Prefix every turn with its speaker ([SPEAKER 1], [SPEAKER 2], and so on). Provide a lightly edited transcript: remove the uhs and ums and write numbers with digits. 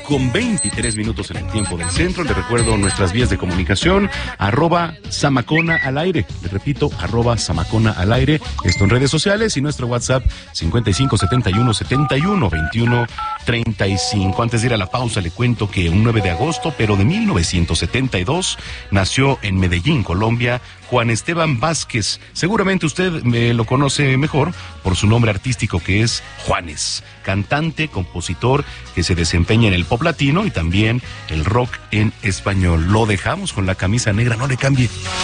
[SPEAKER 1] 9:23 en el tiempo del centro. Les recuerdo nuestras vías de comunicación, @Zamacona al aire. Les repito, @Zamacona al aire. Esto en redes sociales y nuestro WhatsApp 55 71 71 21 35. Antes de ir a la pausa, le cuento que un 9 de agosto, pero de 1972, nació en Medellín, Colombia, Juan Esteban Vázquez. Seguramente usted lo conoce mejor por su nombre artístico, que es Juanes. Cantante, compositor que se desempeña en el pop latino y también el rock en español. Lo dejamos con la camisa negra, no le cambie.